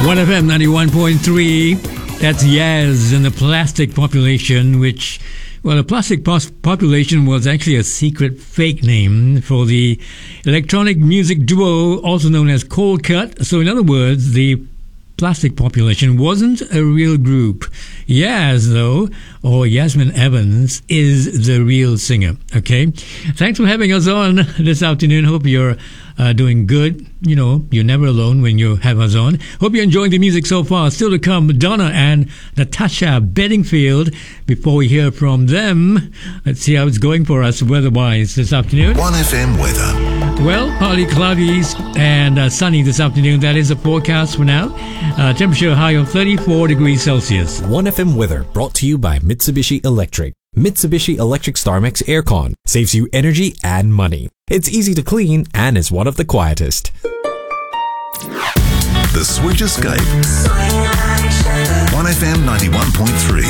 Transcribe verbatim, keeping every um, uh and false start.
one F M ninety-one point three. That's Yaz and the Plastic Population, which, well, the Plastic Pos- Population was actually a secret fake name for the electronic music duo also known as Cold Cut. So in other words, the Plastic Population wasn't a real group. Yaz, though, or Yasmin Evans, is the real singer. Okay? Thanks for having us on this afternoon. Hope you're uh, doing good. You know, you're never alone when you have us on. Hope you're enjoying the music so far. Still to come, Donna and Natasha Bedingfield. Before we hear from them, let's see how it's going for us weather-wise this afternoon. one F M weather. Well, partly cloudy and uh, sunny this afternoon. That is the forecast for now. Uh, temperature high of thirty-four degrees Celsius. one F M weather brought to you by Mitsubishi Electric. Mitsubishi Electric StarMax Aircon saves you energy and money. It's easy to clean and is one of the quietest. The Sweet Escape. one F M ninety-one point three.